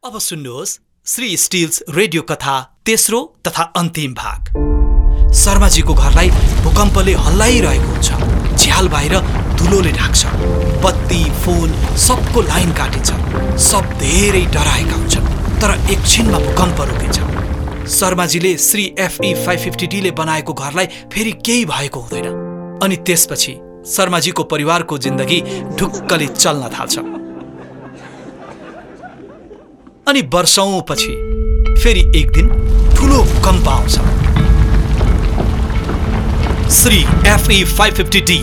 अब सुन्नुहोस् Shri stills radio कथा तेस्रो तथा अन्तिम भाग। शर्माजीको घरलाई भूकम्पले हल्लाइरहेको हुन्छ। झ्याल बाहिर धुलोले ढाक्छ। बत्ती फोन सबको लाइन काटिन्छ। सब धेरै डराएका हुन्छन्। तर एकछिनमा भूकम्प रोकिन्छ। शर्माजीले श्री FE 550D ले बनाएको घरलाई फेरि केही भएको हुँदैन। अनि त्यसपछि शर्माजीको परिवारको जिन्दगी ढुक्कले चल्न थाल्छ। अनि वर्षौंपछि फेरि एक दिन ठुलो भूकम्प आउँछ। Shri FE 550D